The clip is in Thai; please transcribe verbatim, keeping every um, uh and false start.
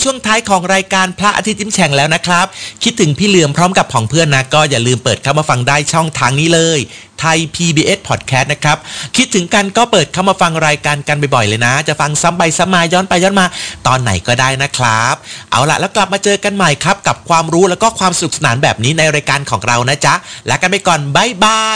ช่วงท้ายของรายการพระอาทิตย์ยิ้มแฉ่งแล้วนะครับคิดถึงพี่เหลือมพร้อมกับผองเพื่อนนะก็อย่าลืมเปิดเข้ามาฟังได้ช่องทางนี้เลยไทย พี บี เอส Podcast นะครับคิดถึงกันก็เปิดเข้ามาฟังรายการกันบ่อยๆเลยนะจะฟังซ้ำไปซ้ำมาย้อนไปย้อนมาตอนไหนก็ได้นะครับเอาล่ะแล้วกลับมาเจอกันใหม่ครับกับความรู้แล้วก็ความสนุกสนานแบบนี้ในรายการของเรานะจ๊ะลากันไปก่อนบ๊ายบาย